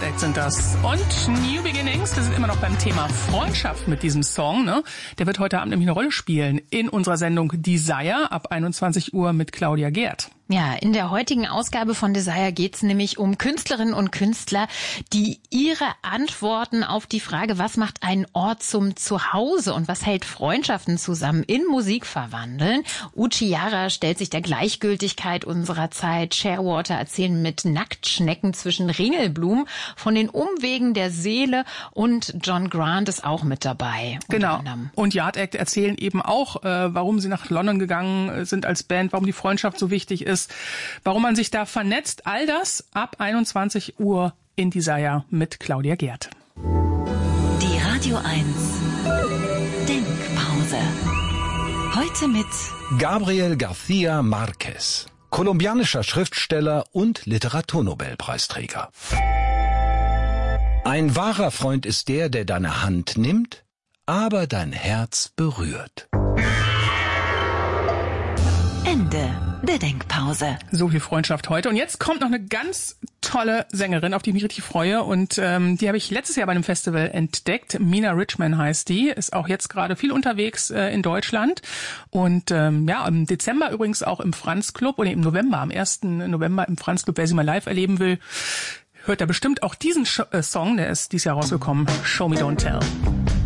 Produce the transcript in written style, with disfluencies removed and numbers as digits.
Yard Act sind das. Und New Beginnings, wir sind immer noch beim Thema Freundschaft mit diesem Song. Ne? Der wird heute Abend nämlich eine Rolle spielen in unserer Sendung Desire ab 21 Uhr mit Claudia Gerd. Ja, in der heutigen Ausgabe von Desire geht's nämlich um Künstlerinnen und Künstler, die ihre Antworten auf die Frage, was macht einen Ort zum Zuhause und was hält Freundschaften zusammen, in Musik verwandeln. Uchiara stellt sich der Gleichgültigkeit unserer Zeit. Shearwater erzählen mit Nacktschnecken zwischen Ringelblumen von den Umwegen der Seele und John Grant ist auch mit dabei. Genau. Und Yard Act erzählen eben auch, warum sie nach London gegangen sind als Band, warum die Freundschaft so wichtig ist, warum man sich da vernetzt. All das ab 21 Uhr in Desire mit Claudia Gerd. Die Radio 1 Denkpause. Heute mit Gabriel García Márquez, kolumbianischer Schriftsteller und Literaturnobelpreisträger. Ein wahrer Freund ist der deine Hand nimmt, aber dein Herz berührt. Ende der Denkpause. So viel Freundschaft heute. Und jetzt kommt noch eine ganz tolle Sängerin, auf die ich mich richtig freue. Und die habe ich letztes Jahr bei einem Festival entdeckt. Mina Richman heißt die. Ist auch jetzt gerade viel unterwegs in Deutschland. Und im Dezember übrigens auch im Franz Club. Oder im November, am 1. November im Franz Club. Wer sie mal live erleben will, hört da bestimmt auch diesen Song. Der ist dieses Jahr rausgekommen. Show Me Don't Tell.